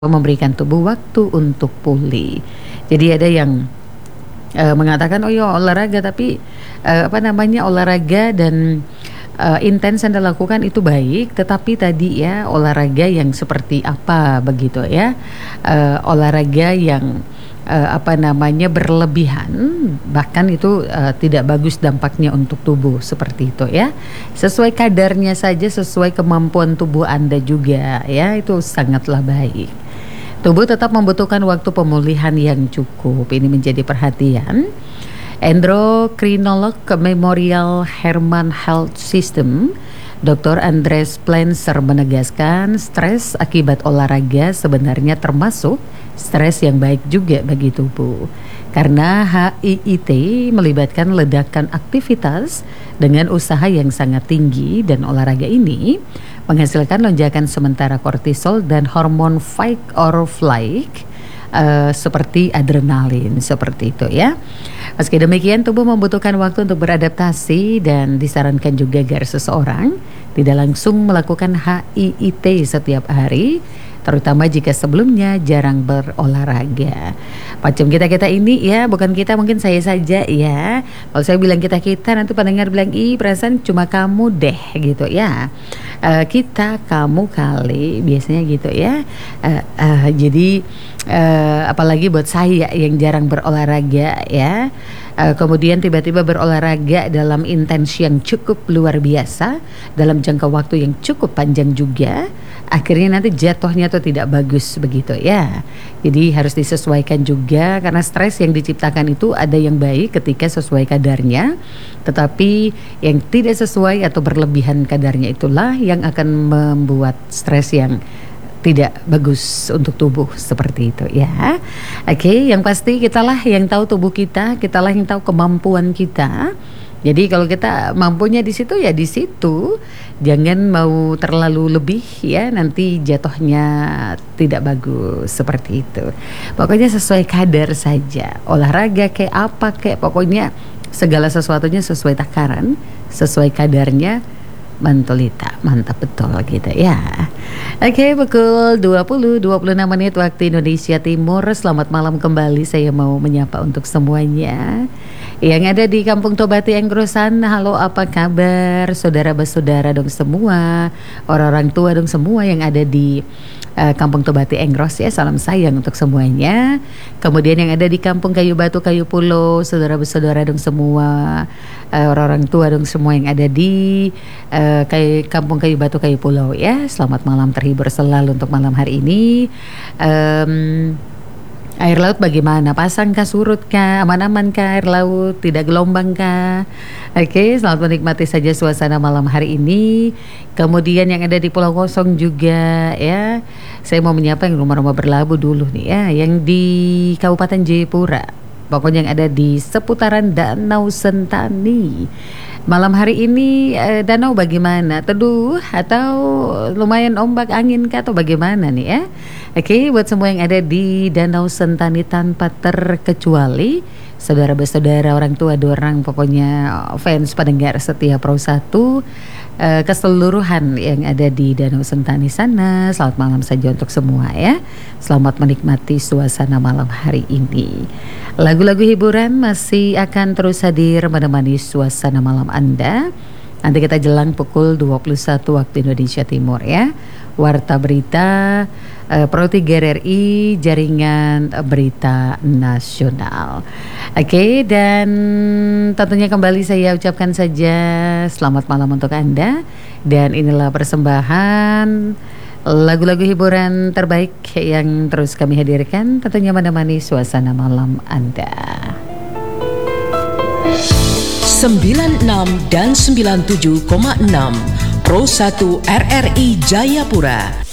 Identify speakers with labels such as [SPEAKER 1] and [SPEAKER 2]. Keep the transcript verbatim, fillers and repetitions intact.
[SPEAKER 1] Memberikan tubuh waktu untuk pulih. Jadi ada yang uh, mengatakan, oh ya olahraga tapi uh, apa namanya olahraga dan uh, intens Anda lakukan itu baik, tetapi tadi ya olahraga yang seperti apa begitu ya, uh, olahraga yang uh, apa namanya berlebihan, bahkan itu uh, tidak bagus dampaknya untuk tubuh seperti itu ya. Sesuai kadarnya saja, sesuai kemampuan tubuh Anda juga ya, itu sangatlah baik. Tubuh tetap membutuhkan waktu pemulihan yang cukup. Ini menjadi perhatian. Endokrinolog Memorial Hermann Health System, doktor Andres Plenser menegaskan stres akibat olahraga sebenarnya termasuk stres yang baik juga bagi tubuh. Karena H I I T melibatkan ledakan aktivitas dengan usaha yang sangat tinggi, dan olahraga ini menghasilkan lonjakan sementara kortisol dan hormon fight or flight uh, seperti adrenalin, seperti itu ya. Meski demikian, tubuh membutuhkan waktu untuk beradaptasi, dan disarankan juga agar seseorang tidak langsung melakukan H I I T setiap hari, terutama jika sebelumnya jarang berolahraga. Macam kita-kita ini ya, bukan kita, mungkin saya saja ya. Kalau saya bilang kita-kita, nanti pendengar bilang, ih perasaan cuma kamu deh gitu ya. Uh, kita, kamu kali, biasanya gitu ya. Uh, uh, jadi uh, apalagi buat saya yang jarang berolahraga ya. Uh, kemudian tiba-tiba berolahraga dalam intensi yang cukup luar biasa, dalam jangka waktu yang cukup panjang juga, akhirnya nanti jatuhnya tuh tidak bagus begitu ya. Jadi harus disesuaikan juga, karena stres yang diciptakan itu ada yang baik ketika sesuai kadarnya, tetapi yang tidak sesuai atau berlebihan kadarnya itulah yang akan membuat stres yang tidak bagus untuk tubuh, seperti itu ya. Oke, yang pasti kitalah yang tahu tubuh kita, kitalah yang tahu kemampuan kita. Jadi kalau kita mampunya di situ ya di situ, jangan mau terlalu lebih ya, nanti jatuhnya tidak bagus, seperti itu. Pokoknya sesuai kadar saja. Olahraga kayak apa kayak, pokoknya segala sesuatunya sesuai takaran, sesuai kadarnya. Mantulita, mantap betul gitu ya. Oke, pukul dua puluh dua puluh enam menit waktu Indonesia Timur. Selamat malam kembali, saya mau menyapa untuk semuanya yang ada di Kampung Tobati Enggrosan. Halo, apa kabar saudara bersaudara dong semua, orang-orang tua dong semua yang ada di uh, Kampung Tobati Enggros ya, salam sayang untuk semuanya. Kemudian yang ada di Kampung Kayu Batu Kayu Pulau, saudara bersaudara dong semua, uh, orang-orang tua dong semua yang ada di uh, kayu, Kampung Kayu Batu Kayu Pulau ya. Selamat malam, terhibur selalu untuk malam hari ini. um, Air laut bagaimana? Pasang kah, surut kah, aman-aman kah air laut, tidak gelombang kah? Oke, selamat menikmati saja suasana malam hari ini. Kemudian yang ada di Pulau Kosong juga ya, saya mau menyapa yang rumah-rumah berlabuh dulu nih ya, yang di Kabupaten Jayapura, pokoknya yang ada di seputaran Danau Sentani. Malam hari ini eh, danau bagaimana? Teduh atau lumayan ombak angin kah, atau bagaimana nih ya? Oke, buat semua yang ada di Danau Sentani tanpa terkecuali, saudara bersaudara, orang tua, dorang, pokoknya fans pendengar setia Pro satu, eh, keseluruhan yang ada di Danau Sentani sana, selamat malam saja untuk semua ya. Selamat menikmati suasana malam hari ini. Lagu-lagu hiburan masih akan terus hadir menemani suasana malam Anda. Nanti kita jelang pukul dua puluh satu waktu Indonesia Timur ya. Warta Berita uh, Pro tiga R R I, Jaringan Berita Nasional. Oke, okay, dan tentunya kembali saya ucapkan saja selamat malam untuk Anda. Dan inilah persembahan lagu-lagu hiburan terbaik yang terus kami hadirkan, tentunya menemani suasana malam Anda.
[SPEAKER 2] sembilan puluh enam dan sembilan puluh tujuh koma enam Pro satu R R I Jayapura.